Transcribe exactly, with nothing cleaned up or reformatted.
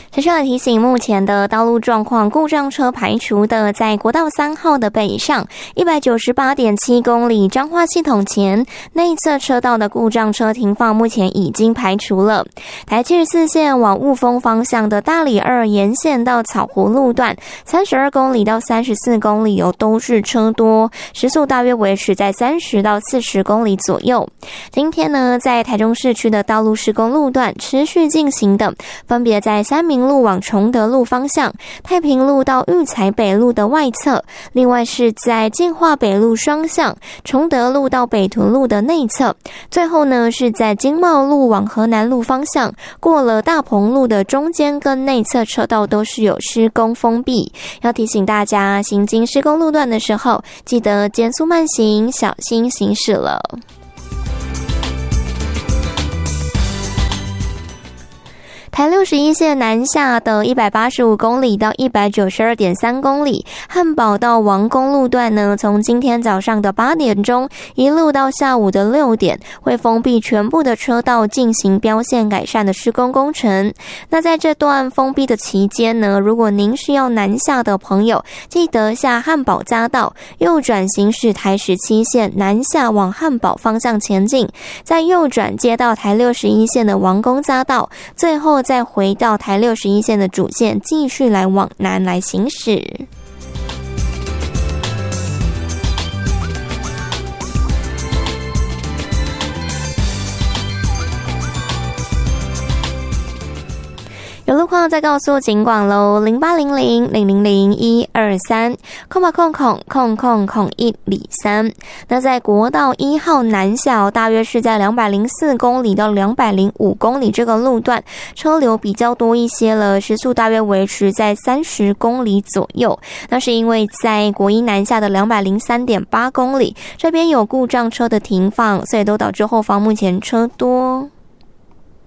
持续来提醒，目前的道路状况，故障车排除的在国道三号的北上 一百九十八点七 公里彰化系统前内侧车道的故障车停放，目前已经排除了。台七十四线往雾峰方向的大里二沿线到草湖路段三十二公里到三十四公里有都是车多，时速大约维持在三十到四十公里左右。今天呢，在台中市区的道路施工路段持续进行的，分别在三民路往崇德路方向、太平路到育才北路的外侧，另外是在进化北路双向、崇德路到北屯路的内侧，最后呢是在经贸路往河南路方向，过了大鹏路的中间跟内侧车道都是有施工封闭。要提醒大家，行经施工路段的时候，记得减速慢行，小心行驶了。台六十一线南下的一百八十五公里到 一百九十二点三 公里，汉宝到王公路段呢，从今天早上的八点钟一路到下午的六点，会封闭全部的车道进行标线改善的施工工程。那在这段封闭的期间呢，如果您是要南下的朋友，记得下汉宝匝道，右转行驶台十七线南下往汉宝方向前进，再右转接到台六十一线的王公匝道，最后再回到台六十一线的主线，继续来往南来行驶。有路况再告诉警广喽，零八零零零零零一二三空吧空空空空空一里三。那在国道一号南下，大约是在两百零四公里到两百零五公里这个路段，车流比较多一些了，时速大约维持在三十公里左右。那是因为在国一南下的两百零三点八公里，这边有故障车的停放，所以都导致后方目前车多。